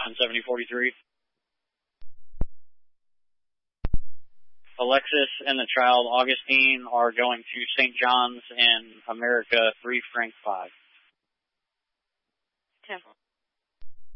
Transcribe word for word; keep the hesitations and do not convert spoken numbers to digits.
on seventy forty-three. Alexis and the child Augustine are going to Saint John's in America, three Frank five. ten.